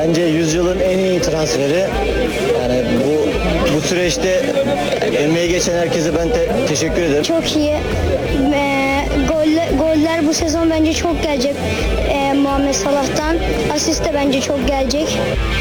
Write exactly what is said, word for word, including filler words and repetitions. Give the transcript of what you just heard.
Bence yüzyılın en iyi transferi. Yani bu bu süreçte emeği geçen herkese ben de teşekkür ederim. Çok iyi. Ee, goller, goller bu sezon bence çok gelecek ee, Muhammed Salah'tan. Asist de bence çok gelecek.